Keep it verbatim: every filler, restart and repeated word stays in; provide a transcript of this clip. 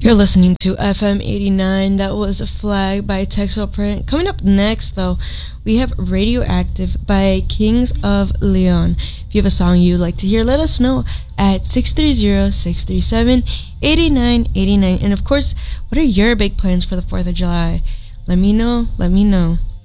You're listening to F M eighty-nine. That was a Flag by Texel Print. Coming up next, though, we have Radioactive by Kings of Leon. If you have a song you'd like to hear, let us know at six three zero, six three seven, eight nine eight nine. And of course, what are your big plans for the fourth of July? Let me know. Let me know.